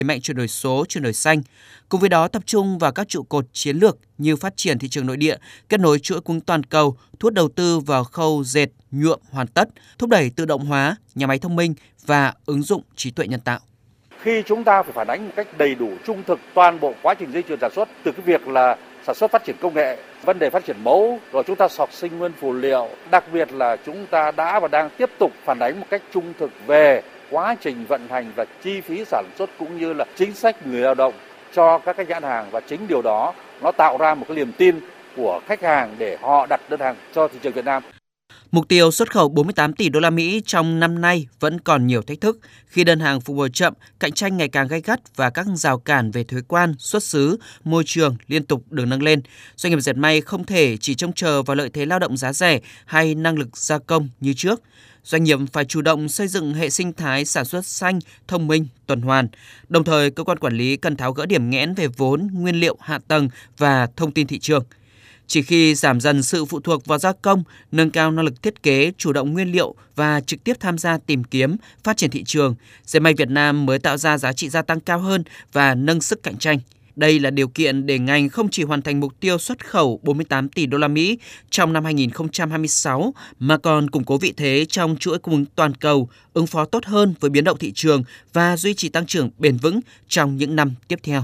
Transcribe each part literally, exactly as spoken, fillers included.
mạnh chuyển đổi số, chuyển đổi xanh. Cùng với đó tập trung vào các trụ cột chiến lược như phát triển thị trường nội địa, kết nối chuỗi cung toàn cầu, thu hút đầu tư vào khâu dệt, nhuộm hoàn tất, thúc đẩy tự động hóa, nhà máy thông minh và ứng dụng trí tuệ nhân tạo. Khi chúng ta phải phản ánh một cách đầy đủ, trung thực toàn bộ quá trình dây chuyền sản xuất, từ cái việc là sản xuất phát triển công nghệ, vấn đề phát triển mẫu, rồi chúng ta sọc sinh nguyên phụ liệu, đặc biệt là chúng ta đã và đang tiếp tục phản ánh một cách trung thực về quá trình vận hành và chi phí sản xuất cũng như là chính sách người lao động cho các cái nhãn hàng, và chính điều đó nó tạo ra một cái niềm tin của khách hàng để họ đặt đơn hàng cho thị trường Việt Nam. Mục tiêu xuất khẩu bốn mươi tám tỷ đô la Mỹ trong năm nay vẫn còn nhiều thách thức khi đơn hàng phục hồi chậm, cạnh tranh ngày càng gay gắt và các rào cản về thuế quan, xuất xứ, môi trường liên tục được nâng lên. Doanh nghiệp dệt may không thể chỉ trông chờ vào lợi thế lao động giá rẻ hay năng lực gia công như trước. Doanh nghiệp phải chủ động xây dựng hệ sinh thái sản xuất xanh, thông minh, tuần hoàn. Đồng thời, cơ quan quản lý cần tháo gỡ điểm nghẽn về vốn, nguyên liệu, hạ tầng và thông tin thị trường. Chỉ khi giảm dần sự phụ thuộc vào gia công, nâng cao năng lực thiết kế, chủ động nguyên liệu và trực tiếp tham gia tìm kiếm, phát triển thị trường, dệt may Việt Nam mới tạo ra giá trị gia tăng cao hơn và nâng sức cạnh tranh. Đây là điều kiện để ngành không chỉ hoàn thành mục tiêu xuất khẩu bốn mươi tám tỷ đô la Mỹ trong năm hai nghìn không trăm hai mươi sáu mà còn củng cố vị thế trong chuỗi cung ứng toàn cầu, ứng phó tốt hơn với biến động thị trường và duy trì tăng trưởng bền vững trong những năm tiếp theo.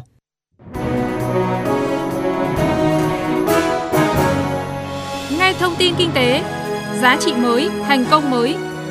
Nghe thông tin kinh tế, giá trị mới, thành công mới.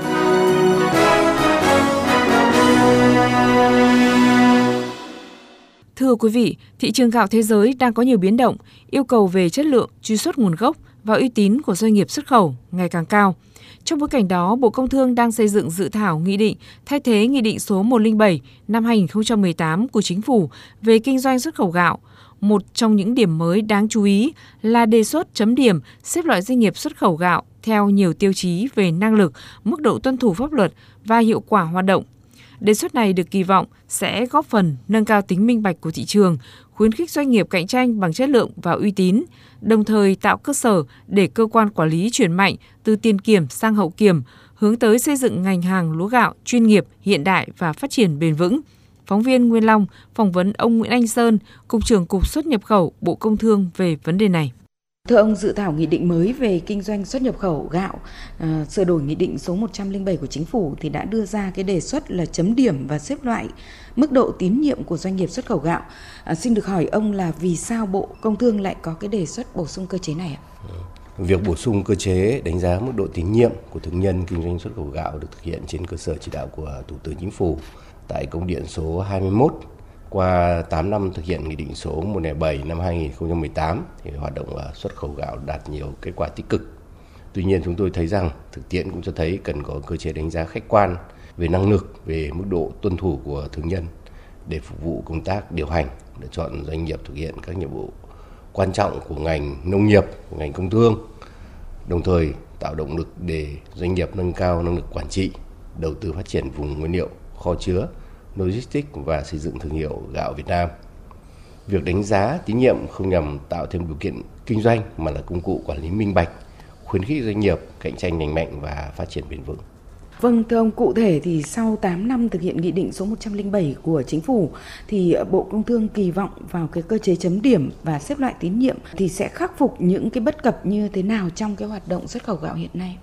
Thưa quý vị, thị trường gạo thế giới đang có nhiều biến động, yêu cầu về chất lượng, truy xuất nguồn gốc và uy tín của doanh nghiệp xuất khẩu ngày càng cao. Trong bối cảnh đó, Bộ Công Thương đang xây dựng dự thảo nghị định thay thế Nghị định số một không bảy năm hai nghìn không trăm mười tám của Chính phủ về kinh doanh xuất khẩu gạo. Một trong những điểm mới đáng chú ý là đề xuất chấm điểm xếp loại doanh nghiệp xuất khẩu gạo theo nhiều tiêu chí về năng lực, mức độ tuân thủ pháp luật và hiệu quả hoạt động. Đề xuất này được kỳ vọng sẽ góp phần nâng cao tính minh bạch của thị trường, khuyến khích doanh nghiệp cạnh tranh bằng chất lượng và uy tín, đồng thời tạo cơ sở để cơ quan quản lý chuyển mạnh từ tiền kiểm sang hậu kiểm, hướng tới xây dựng ngành hàng lúa gạo chuyên nghiệp, hiện đại và phát triển bền vững. Phóng viên Nguyên Long phỏng vấn ông Nguyễn Anh Sơn, Cục trưởng Cục Xuất nhập khẩu Bộ Công Thương về vấn đề này. Thưa ông, dự thảo nghị định mới về kinh doanh xuất nhập khẩu gạo, à, sửa đổi nghị định số một không bảy của Chính phủ thì đã đưa ra cái đề xuất là chấm điểm và xếp loại mức độ tín nhiệm của doanh nghiệp xuất khẩu gạo. À, xin được hỏi ông là vì sao Bộ Công Thương lại có cái đề xuất bổ sung cơ chế này ạ? Việc bổ sung cơ chế đánh giá mức độ tín nhiệm của thương nhân kinh doanh xuất khẩu gạo được thực hiện trên cơ sở chỉ đạo của Thủ tướng Chính phủ tại công điện số hai mươi mốt. Qua tám năm thực hiện Nghị định số một không bảy năm hai nghìn không trăm mười tám thì hoạt động xuất khẩu gạo đạt nhiều kết quả tích cực. Tuy nhiên chúng tôi thấy rằng thực tiễn cũng cho thấy cần có cơ chế đánh giá khách quan về năng lực, về mức độ tuân thủ của thương nhân để phục vụ công tác điều hành, lựa chọn doanh nghiệp thực hiện các nhiệm vụ quan trọng của ngành nông nghiệp, của ngành công thương, đồng thời tạo động lực để doanh nghiệp nâng cao năng lực quản trị, đầu tư phát triển vùng nguyên liệu, kho chứa, logistics và xây dựng thương hiệu gạo Việt Nam. Việc đánh giá tín nhiệm không nhằm tạo thêm điều kiện kinh doanh mà là công cụ quản lý minh bạch, khuyến khích doanh nghiệp cạnh tranh lành mạnh và phát triển bền vững. Vâng, thưa ông, cụ thể thì sau tám năm thực hiện Nghị định số một không bảy của Chính phủ thì Bộ Công Thương kỳ vọng vào cái cơ chế chấm điểm và xếp loại tín nhiệm thì sẽ khắc phục những cái bất cập như thế nào trong cái hoạt động xuất khẩu gạo hiện nay?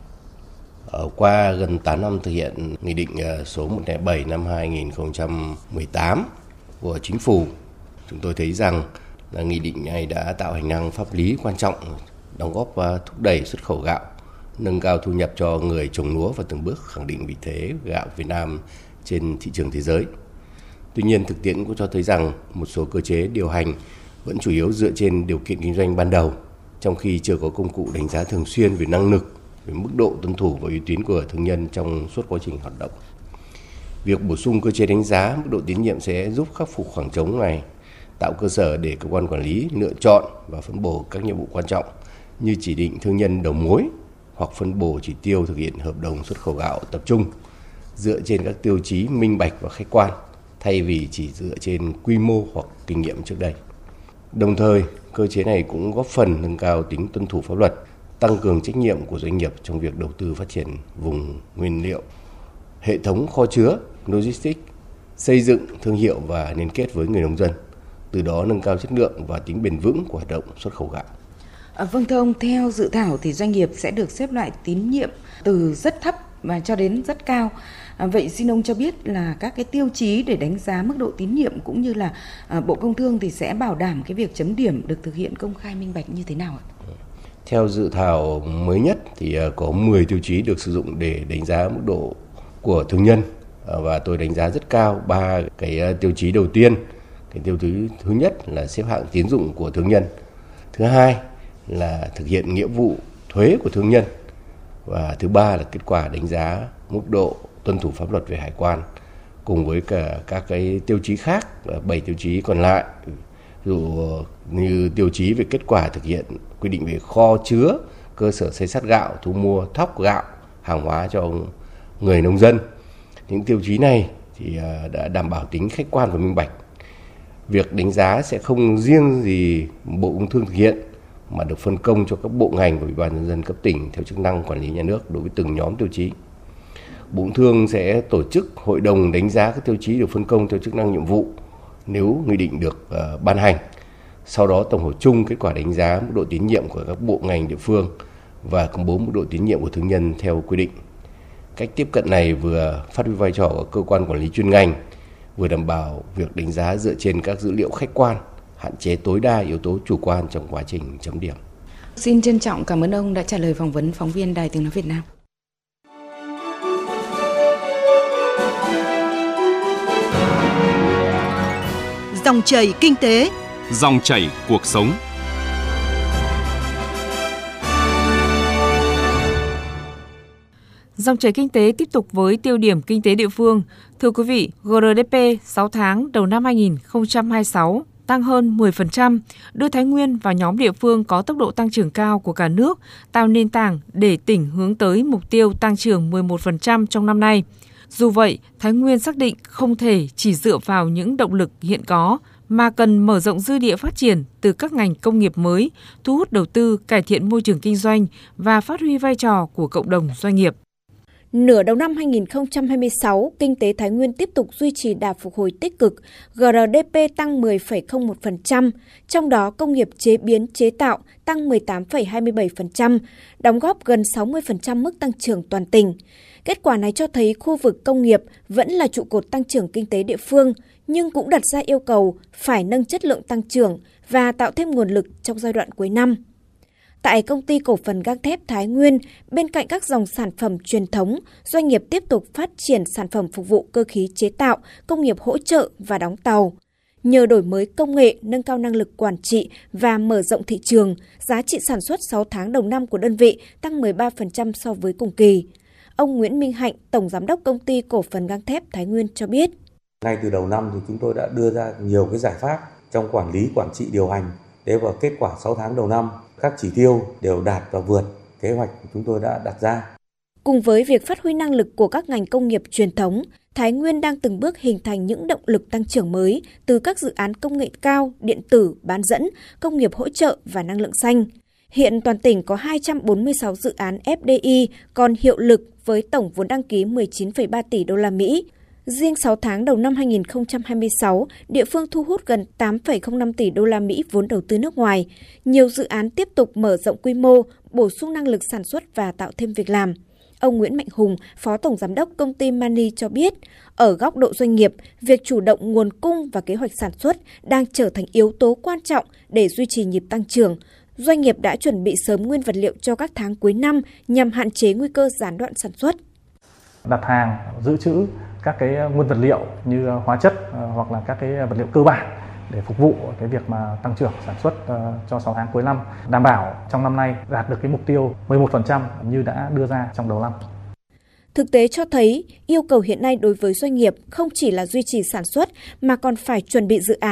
Ở qua gần tám năm thực hiện Nghị định số một không bảy năm hai nghìn không trăm mười tám của Chính phủ, chúng tôi thấy rằng là nghị định này đã tạo hành lang pháp lý quan trọng, đóng góp và thúc đẩy xuất khẩu gạo, nâng cao thu nhập cho người trồng lúa và từng bước khẳng định vị thế gạo Việt Nam trên thị trường thế giới. Tuy nhiên, thực tiễn cũng cho thấy rằng một số cơ chế điều hành vẫn chủ yếu dựa trên điều kiện kinh doanh ban đầu, trong khi chưa có công cụ đánh giá thường xuyên về năng lực, về mức độ tuân thủ và uy tín của thương nhân trong suốt quá trình hoạt động. Việc bổ sung cơ chế đánh giá mức độ tín nhiệm sẽ giúp khắc phục khoảng trống này, tạo cơ sở để cơ quan quản lý lựa chọn và phân bổ các nhiệm vụ quan trọng như chỉ định thương nhân đầu mối hoặc phân bổ chỉ tiêu thực hiện hợp đồng xuất khẩu gạo tập trung dựa trên các tiêu chí minh bạch và khách quan thay vì chỉ dựa trên quy mô hoặc kinh nghiệm trước đây. Đồng thời, cơ chế này cũng góp phần nâng cao tính tuân thủ pháp luật, tăng cường trách nhiệm của doanh nghiệp trong việc đầu tư phát triển vùng nguyên liệu, hệ thống kho chứa, logistics xây dựng thương hiệu và liên kết với người nông dân, từ đó nâng cao chất lượng và tính bền vững của hoạt động xuất khẩu gạo. À, vâng thưa ông, theo dự thảo thì doanh nghiệp sẽ được xếp loại tín nhiệm từ rất thấp và cho đến rất cao. À, vậy xin ông cho biết là các cái tiêu chí để đánh giá mức độ tín nhiệm cũng như là à, Bộ Công Thương thì sẽ bảo đảm cái việc chấm điểm được thực hiện công khai minh bạch như thế nào ạ? Theo dự thảo mới nhất thì có mười tiêu chí được sử dụng để đánh giá mức độ của thương nhân, và tôi đánh giá rất cao ba cái tiêu chí đầu tiên. Cái tiêu chí thứ nhất là xếp hạng tín dụng của thương nhân, thứ hai là thực hiện nghĩa vụ thuế của thương nhân, và thứ ba là kết quả đánh giá mức độ tuân thủ pháp luật về hải quan, cùng với cả các cái tiêu chí khác, bảy tiêu chí còn lại, ví dụ như tiêu chí về kết quả thực hiện quy định về kho chứa, cơ sở xây xát gạo, thu mua thóc gạo, hàng hóa cho người nông dân. Những tiêu chí này thì đã đảm bảo tính khách quan và minh bạch. Việc đánh giá sẽ không riêng gì Bộ Công Thương thực hiện, mà được phân công cho các bộ ngành và Ủy ban nhân dân cấp tỉnh theo chức năng quản lý nhà nước đối với từng nhóm tiêu chí. Bộ Công Thương sẽ tổ chức hội đồng đánh giá các tiêu chí được phân công theo chức năng nhiệm vụ nếu nghị định được uh, ban hành. Sau đó tổng hợp chung kết quả đánh giá mức độ tín nhiệm của các bộ ngành địa phương và công bố mức độ tín nhiệm của thương nhân theo quy định. Cách tiếp cận này vừa phát huy vai trò của cơ quan quản lý chuyên ngành, vừa đảm bảo việc đánh giá dựa trên các dữ liệu khách quan, hạn chế tối đa yếu tố chủ quan trong quá trình chấm điểm. Xin trân trọng cảm ơn ông đã trả lời phỏng vấn phóng viên Đài Tiếng nói Việt Nam. Dòng chảy kinh tế, dòng chảy cuộc sống. Dòng chảy kinh tế tiếp tục với tiêu điểm kinh tế địa phương. Thưa quý vị, giê rờ đê pê sáu tháng đầu năm hai nghìn không trăm hai mươi sáu tăng hơn mười phần trăm, đưa Thái Nguyên vào nhóm địa phương có tốc độ tăng trưởng cao của cả nước, tạo nền tảng để tỉnh hướng tới mục tiêu tăng trưởng mười một phần trăm trong năm nay. Dù vậy, Thái Nguyên xác định không thể chỉ dựa vào những động lực hiện có, mà cần mở rộng dư địa phát triển từ các ngành công nghiệp mới, thu hút đầu tư, cải thiện môi trường kinh doanh và phát huy vai trò của cộng đồng doanh nghiệp. Nửa đầu năm hai nghìn không trăm hai mươi sáu, kinh tế Thái Nguyên tiếp tục duy trì đà phục hồi tích cực, giê rờ đê pê tăng mười phẩy không một phần trăm, trong đó công nghiệp chế biến chế tạo tăng mười tám phẩy hai mươi bảy phần trăm, đóng góp gần sáu mươi phần trăm mức tăng trưởng toàn tỉnh. Kết quả này cho thấy khu vực công nghiệp vẫn là trụ cột tăng trưởng kinh tế địa phương, nhưng cũng đặt ra yêu cầu phải nâng chất lượng tăng trưởng và tạo thêm nguồn lực trong giai đoạn cuối năm. Tại Công ty Cổ phần Gang thép Thái Nguyên, bên cạnh các dòng sản phẩm truyền thống, doanh nghiệp tiếp tục phát triển sản phẩm phục vụ cơ khí chế tạo, công nghiệp hỗ trợ và đóng tàu. Nhờ đổi mới công nghệ, nâng cao năng lực quản trị và mở rộng thị trường, giá trị sản xuất sáu tháng đầu năm của đơn vị tăng mười ba phần trăm so với cùng kỳ. Ông Nguyễn Minh Hạnh, Tổng Giám đốc Công ty Cổ phần Gang thép Thái Nguyên cho biết. Ngay từ đầu năm thì chúng tôi đã đưa ra nhiều cái giải pháp trong quản lý, quản trị, điều hành. Để vào kết quả sáu tháng đầu năm, các chỉ tiêu đều đạt và vượt kế hoạch chúng tôi đã đặt ra. Cùng với việc phát huy năng lực của các ngành công nghiệp truyền thống, Thái Nguyên đang từng bước hình thành những động lực tăng trưởng mới từ các dự án công nghệ cao, điện tử, bán dẫn, công nghiệp hỗ trợ và năng lượng xanh. Hiện toàn tỉnh có hai trăm bốn mươi sáu dự án ép đê i còn hiệu lực với tổng vốn đăng ký mười chín phẩy ba tỷ đô la Mỹ. Riêng sáu tháng đầu năm hai nghìn không trăm hai mươi sáu, địa phương thu hút gần tám phẩy không năm tỷ đô la Mỹ vốn đầu tư nước ngoài. Nhiều dự án tiếp tục mở rộng quy mô, bổ sung năng lực sản xuất và tạo thêm việc làm. Ông Nguyễn Mạnh Hùng, Phó Tổng Giám đốc Công ty Mani cho biết, ở góc độ doanh nghiệp, việc chủ động nguồn cung và kế hoạch sản xuất đang trở thành yếu tố quan trọng để duy trì nhịp tăng trưởng. Doanh nghiệp đã chuẩn bị sớm nguyên vật liệu cho các tháng cuối năm nhằm hạn chế nguy cơ gián đoạn sản xuất. Đặt hàng, dự trữ các cái nguyên vật liệu như hóa chất hoặc là các cái vật liệu cơ bản để phục vụ cái việc mà tăng trưởng sản xuất cho sáu tháng cuối năm, đảm bảo trong năm nay đạt được cái mục tiêu mười một phần trăm như đã đưa ra trong đầu năm. Thực tế cho thấy yêu cầu hiện nay đối với doanh nghiệp không chỉ là duy trì sản xuất mà còn phải chuẩn bị dự án